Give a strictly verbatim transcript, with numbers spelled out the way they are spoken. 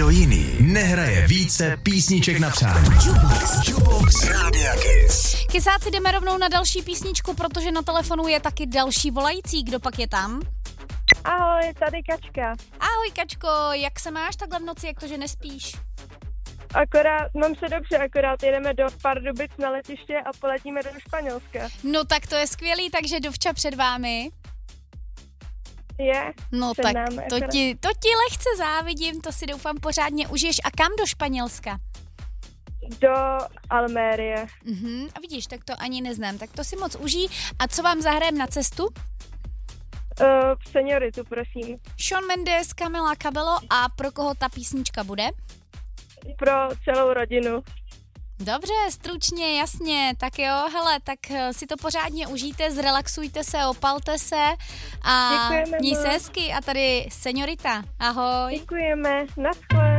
Kdo jiný nehraje více písniček na přání? Jukebox. Jukebox Rádia Kiss. Kysáci, jdeme rovnou na další písničku, protože na telefonu je taky další volající. Kdo pak je tam? Ahoj, tady Kačka. Ahoj Kačko, jak se máš takhle v noci, jak to, že nespíš? Akorát, mám se dobře, akorát jedeme do Pardubic na letiště a poletíme do Španělska. No tak to je skvělý, takže dovča před vámi. Je, No před tak námi to akorát. ti, to ti lehce závidím, to si doufám pořádně užiješ. A kam do Španělska? Do Almérie. Mhm, a vidíš, tak to ani neznám, tak to si moc užij. A co vám zahrajem na cestu? Uh, senioritu, prosím. Shawn Mendes, Camila Cabello, a pro koho ta písnička bude? Pro celou rodinu. Dobře, stručně, jasně, tak jo, hele, tak si to pořádně užijte, zrelaxujte se, opalte se a Děkujeme měj se moc. hezky. A tady seniorita, ahoj. Děkujeme, naschle.